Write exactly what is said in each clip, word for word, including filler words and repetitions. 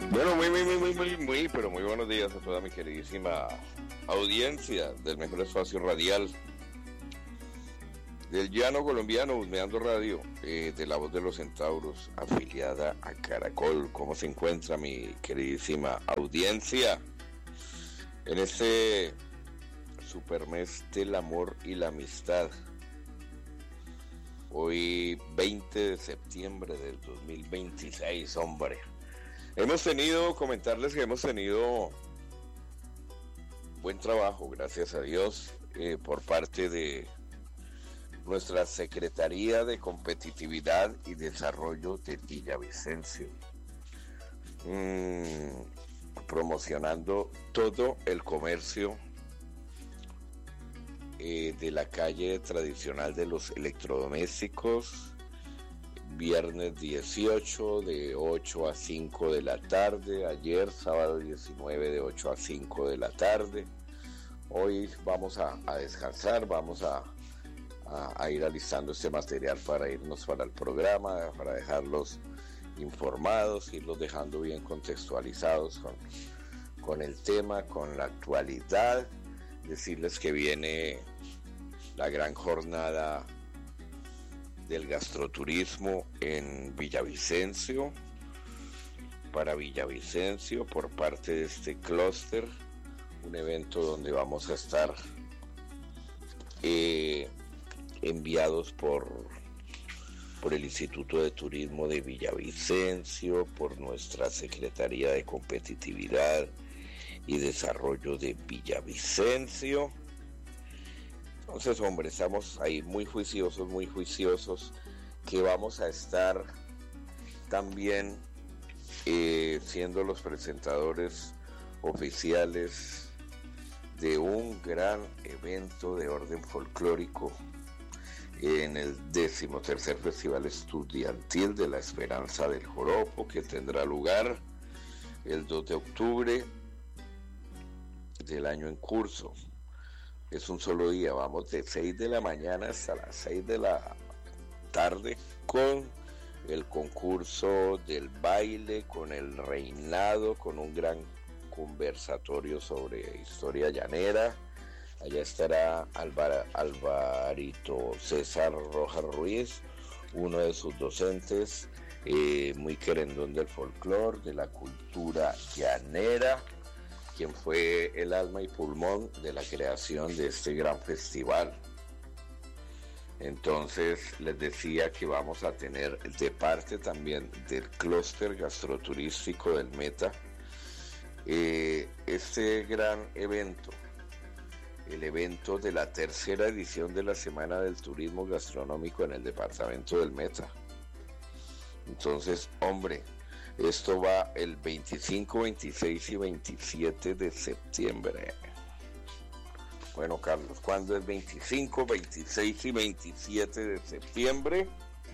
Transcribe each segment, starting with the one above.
Bueno, muy, muy, muy, muy, muy, muy, pero muy buenos días a toda mi queridísima audiencia del mejor espacio radial del llano colombiano, Husmeando Radio, eh, de la voz de los centauros, afiliada a Caracol. ¿Cómo se encuentra mi queridísima audiencia en este supermes del amor y la amistad? Hoy veinte de septiembre del dos mil veintiséis, hombre. Hemos tenido, comentarles que hemos tenido buen trabajo, gracias a Dios, eh, por parte de nuestra Secretaría de Competitividad y Desarrollo de Villavicencio, mm, promocionando todo el comercio eh, de la calle tradicional de los electrodomésticos. Viernes dieciocho de ocho a cinco de la tarde, ayer sábado diecinueve de ocho a cinco de la tarde. Hoy vamos a, a descansar, vamos a, a, a ir alistando este material para irnos para el programa, para dejarlos informados, irlos dejando bien contextualizados con, con el tema, con la actualidad. Decirles que viene la gran jornada del gastroturismo en Villavicencio, para Villavicencio, por parte de este clúster, un evento donde vamos a estar eh, enviados por, por el Instituto de Turismo de Villavicencio, por nuestra Secretaría de Competitividad y Desarrollo de Villavicencio. Entonces, hombre, estamos ahí muy juiciosos, muy juiciosos, que vamos a estar también eh, siendo los presentadores oficiales de un gran evento de orden folclórico en el decimotercer Festival Estudiantil de la Esperanza del Joropo, que tendrá lugar el dos de octubre del año en curso. Es un solo día, vamos de seis de la mañana hasta las seis de la tarde con el concurso del baile, con el reinado, con un gran conversatorio sobre historia llanera. Allá estará Alvar, Alvarito César Rojas Ruiz, uno de sus docentes, eh, muy querendón del folclore, de la cultura llanera, quien fue el alma y pulmón de la creación de este gran festival. Entonces les decía que vamos a tener de parte también del clúster gastroturístico del Meta eh, este gran evento, el evento de la tercera edición de la Semana del Turismo Gastronómico en el departamento del Meta. Entonces, hombre, esto va el veinticinco, veintiséis y veintisiete de septiembre. Bueno, Carlos, ¿cuándo es veinticinco, veintiséis y veintisiete de septiembre?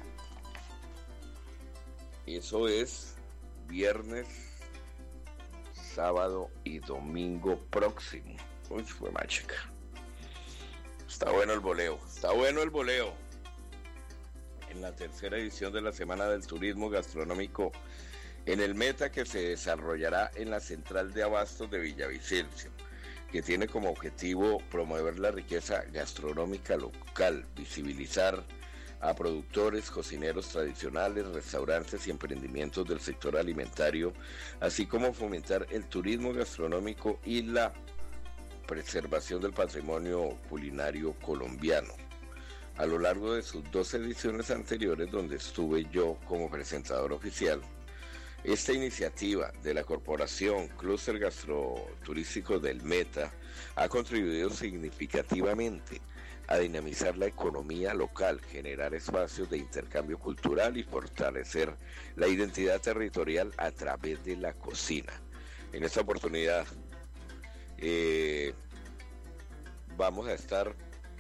Eso es viernes, sábado y domingo próximo. Uy, fue más chica. Está bueno el boleo, está bueno el boleo. En la tercera edición de la Semana del Turismo Gastronómico en el Meta, que se desarrollará en la Central de Abastos de Villavicencio, que tiene como objetivo promover la riqueza gastronómica local, visibilizar a productores, cocineros tradicionales, restaurantes y emprendimientos del sector alimentario, así como fomentar el turismo gastronómico y la preservación del patrimonio culinario colombiano. A lo largo de sus dos ediciones anteriores, donde estuve yo como presentador oficial, esta iniciativa de la Corporación Clúster Gastroturístico del Meta ha contribuido significativamente a dinamizar la economía local, generar espacios de intercambio cultural y fortalecer la identidad territorial a través de la cocina. En esta oportunidad eh, vamos a estar,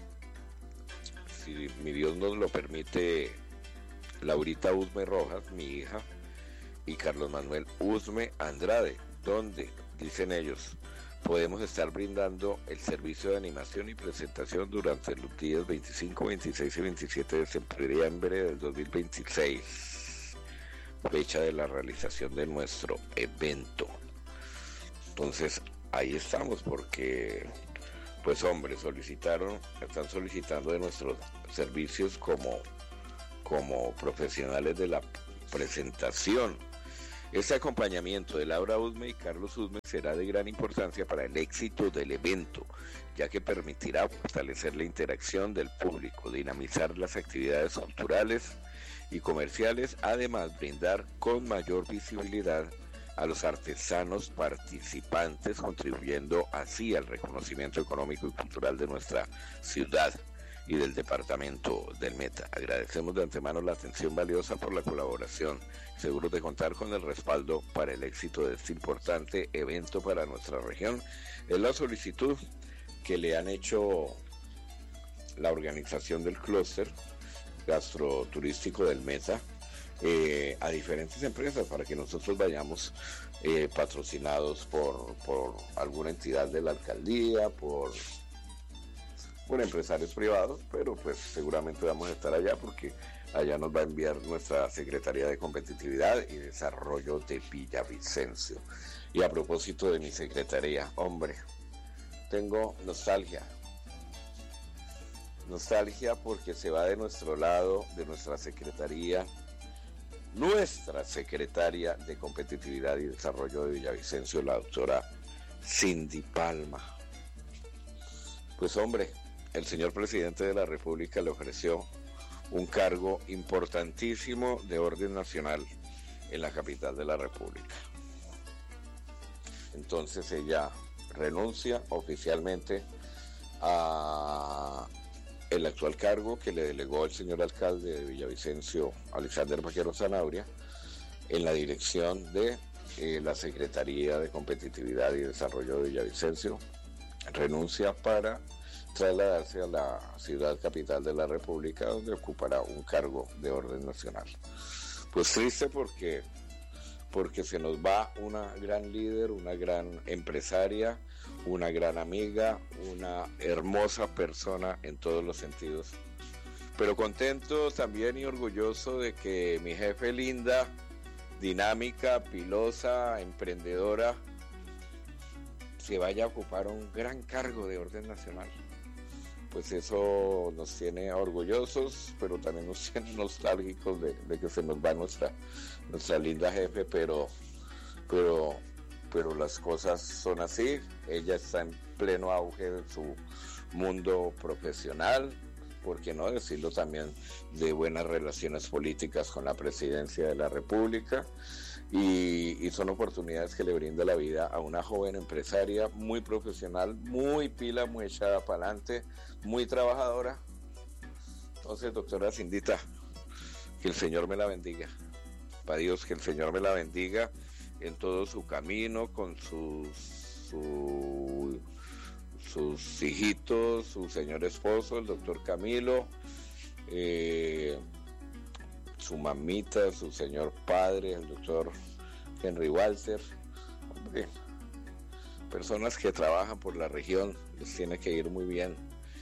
si mi Dios nos lo permite, Laurita Usme Rojas, mi hija, y Carlos Manuel Usme Andrade, donde, dicen ellos, podemos estar brindando el servicio de animación y presentación durante los días veinticinco, veintiséis y veintisiete de septiembre del dos mil veintiséis. fecha de la realización de nuestro evento. Entonces, ahí estamos porque, pues hombre, solicitaron, están solicitando de nuestros servicios como, como profesionales de la presentación. Este acompañamiento de Laura Usme y Carlos Usme será de gran importancia para el éxito del evento, ya que permitirá fortalecer la interacción del público, dinamizar las actividades culturales y comerciales, además brindar con mayor visibilidad a los artesanos participantes, contribuyendo así al reconocimiento económico y cultural de nuestra ciudad y del departamento del Meta. Agradecemos de antemano la atención valiosa por la colaboración, seguros de contar con el respaldo para el éxito de este importante evento para nuestra región. Es la solicitud que le han hecho la organización del clúster gastroturístico del Meta eh, a diferentes empresas para que nosotros vayamos eh, patrocinados por, por alguna entidad de la alcaldía, por, por empresarios privados, pero pues seguramente vamos a estar allá porque allá nos va a enviar nuestra Secretaría de Competitividad y Desarrollo de Villavicencio. Y a propósito de mi secretaría, hombre, tengo nostalgia. Nostalgia porque se va de nuestro lado, de nuestra secretaría, nuestra secretaria de Competitividad y Desarrollo de Villavicencio, la doctora Cindy Palma. Pues hombre, el señor presidente de la República le ofreció un cargo importantísimo de orden nacional en la capital de la República. Entonces ella renuncia oficialmente a el actual cargo que le delegó el señor alcalde de Villavicencio, Alexander Vaquero Zanabria, en la dirección de eh, la Secretaría de Competitividad y Desarrollo de Villavicencio. Renuncia para trasladarse a la ciudad capital de la República, donde ocupará un cargo de orden nacional. Pues triste porque, porque se nos va una gran líder, una gran empresaria, una gran amiga, una hermosa persona en todos los sentidos. Pero contento también y orgulloso de que mi jefe linda, dinámica, pilosa, emprendedora, se vaya a ocupar un gran cargo de orden nacional. Pues eso nos tiene orgullosos, pero también nos tiene nostálgicos de, de que se nos va nuestra, nuestra linda jefe, pero, pero, pero las cosas son así. Ella está en pleno auge de su mundo profesional, por qué no decirlo también, de buenas relaciones políticas con la presidencia de la República, y, y son oportunidades que le brinda la vida a una joven empresaria muy profesional, muy pila, muy echada para adelante, muy trabajadora. Entonces, doctora Cindita, que el Señor me la bendiga. Para Dios, que el Señor me la bendiga en todo su camino, con sus, su, sus hijitos, su señor esposo, el doctor Camilo, eh, su mamita, su señor padre, el doctor Henry Walter. Hombre, personas que trabajan por la región, les tiene que ir muy bien.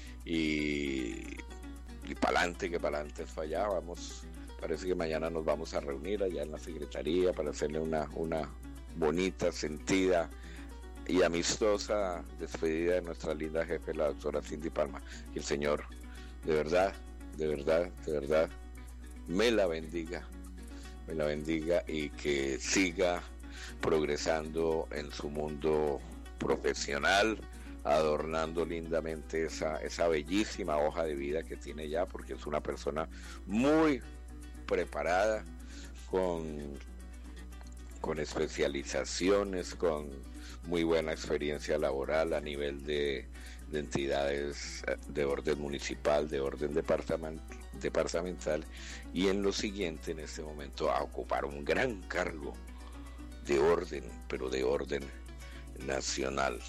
Y, y pa'lante, que pa'lante es allá. Vamos, parece que mañana nos vamos a reunir allá en la secretaría para hacerle una, una bonita, sentida y amistosa despedida de nuestra linda jefe, la doctora Cindy Palma. Que el Señor, de verdad, de verdad, de verdad, me la bendiga, me la bendiga y que siga progresando en su mundo profesional, adornando lindamente esa, esa bellísima hoja de vida que tiene ya, porque es una persona muy preparada, con, con especializaciones, con muy buena experiencia laboral a nivel de, de entidades de orden municipal, de orden departament, departamental, y en lo siguiente, en este momento, a ocupar un gran cargo de orden, pero de orden nacional.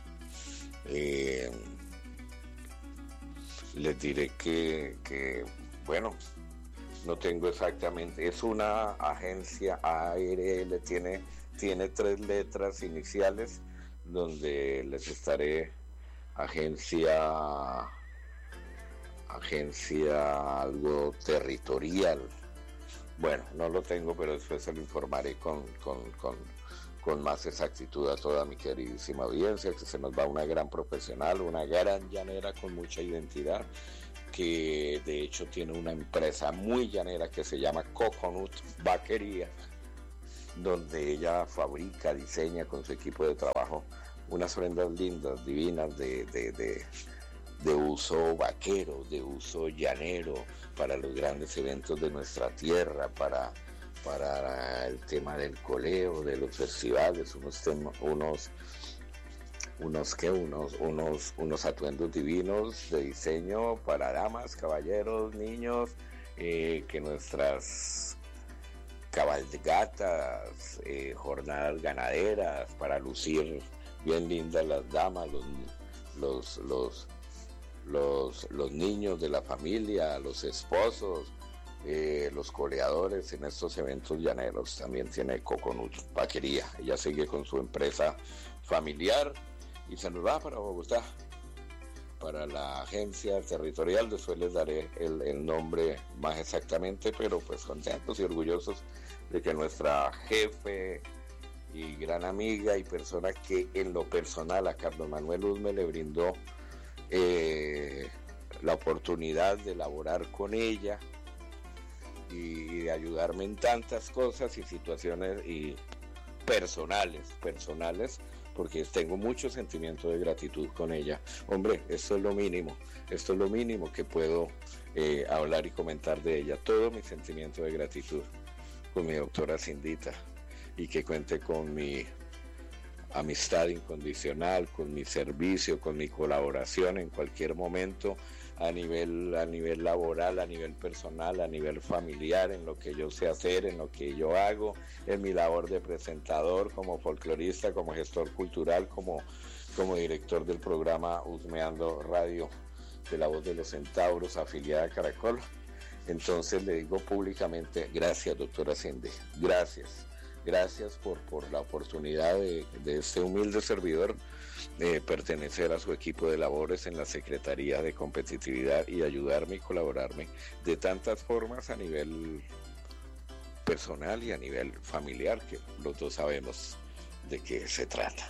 Eh, les diré que, que, bueno, no tengo exactamente, es una agencia A R L, tiene, tiene tres letras iniciales, donde les estaré agencia, agencia algo territorial, Bueno, no lo tengo, pero después se lo informaré con, con, con, con más exactitud a toda mi queridísima audiencia, que se nos va una gran profesional, una gran llanera con mucha identidad, que de hecho tiene una empresa muy llanera que se llama Coconut Vaquería, donde ella fabrica, diseña con su equipo de trabajo unas prendas lindas, divinas, de, de, de, de uso vaquero, de uso llanero, para los grandes eventos de nuestra tierra, para, para el tema del coleo, de los festivales, unos temas, unos unos ¿qué? unos unos unos atuendos divinos de diseño para damas, caballeros, niños, eh, que nuestras cabalgatas, eh, jornadas ganaderas, para lucir bien lindas las damas, los los los los, los niños de la familia, los esposos, eh, los coleadores en estos eventos llaneros. También tiene Coconut Vaquería. Ella sigue con su empresa familiar y se nos va para Bogotá, para la agencia territorial. Después les daré el, el nombre más exactamente, pero pues contentos y orgullosos de que nuestra jefe y gran amiga y persona que en lo personal a Carlos Manuel Usme le brindó eh, la oportunidad de elaborar con ella y, y de ayudarme en tantas cosas y situaciones y personales, personales, porque tengo mucho sentimiento de gratitud con ella. Hombre, esto es lo mínimo, esto es lo mínimo que puedo eh, hablar y comentar de ella. Todo mi sentimiento de gratitud con mi doctora Cindita, y que cuente con mi amistad incondicional, con mi servicio, con mi colaboración en cualquier momento, a nivel, a nivel laboral, a nivel personal, a nivel familiar, en lo que yo sé hacer, en lo que yo hago, en mi labor de presentador, como folclorista, como gestor cultural, como, como director del programa Husmeando Radio de La Voz de los Centauros, afiliada a Caracol. Entonces le digo públicamente, gracias, doctora Cindy, gracias. Gracias por, por la oportunidad de, de este humilde servidor de pertenecer a su equipo de labores en la Secretaría de Competitividad y ayudarme y colaborarme de tantas formas a nivel personal y a nivel familiar, que los dos sabemos de qué se trata.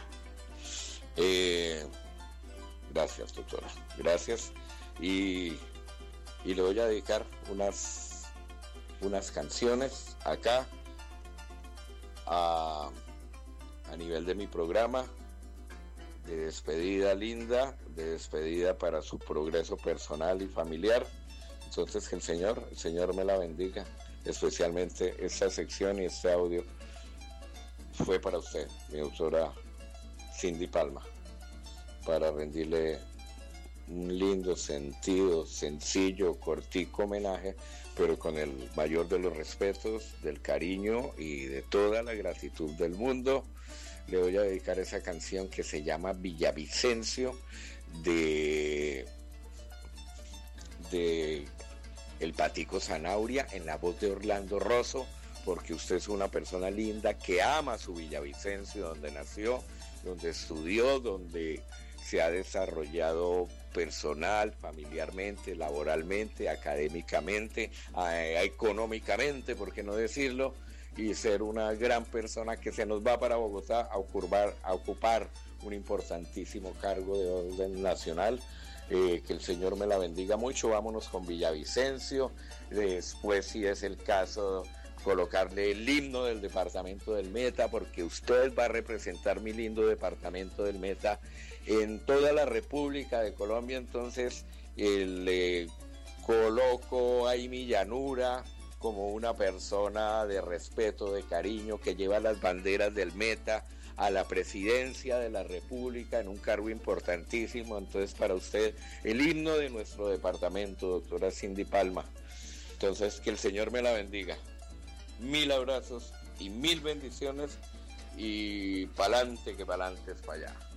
Eh, gracias, doctora. Gracias. Y, y le voy a dedicar unas, unas canciones acá. A, a nivel de mi programa de despedida linda, de despedida para su progreso personal y familiar. Entonces que el Señor, el Señor me la bendiga, especialmente esta sección y este audio fue para usted, mi doctora Cindy Palma, para rendirle un lindo, sentido, sencillo, cortico homenaje, pero con el mayor de los respetos, del cariño y de toda la gratitud del mundo. Le voy a dedicar esa canción que se llama Villavicencio, de, de El Patico Zanauria, en la voz de Orlando Rosso, porque usted es una persona linda que ama su Villavicencio, donde nació, donde estudió, donde se ha desarrollado personal, familiarmente, laboralmente, académicamente, eh, económicamente, por qué no decirlo, y ser una gran persona que se nos va para Bogotá a ocupar, a ocupar un importantísimo cargo de orden nacional. Eh, que el Señor me la bendiga mucho. Vámonos con Villavicencio. Después, si es el caso, colocarle el himno del departamento del Meta, porque usted va a representar mi lindo departamento del Meta en toda la República de Colombia. Entonces eh, le coloco ahí mi llanura como una persona de respeto, de cariño, que lleva las banderas del Meta a la presidencia de la República en un cargo importantísimo. Entonces, para usted, el himno de nuestro departamento, doctora Cindy Palma. Entonces, que el Señor me la bendiga. Mil abrazos y mil bendiciones, y pa'lante, que pa'lante es para allá.